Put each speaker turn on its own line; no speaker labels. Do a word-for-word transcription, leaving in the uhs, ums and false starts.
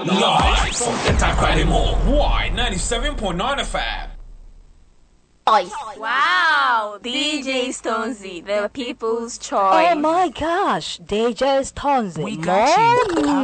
Live from Itaqualimo. Why? ninety-seven point nine F M.
Wow, D J Stonesy, the people's choice.
Oh my gosh, D J Stonesy.
We got you.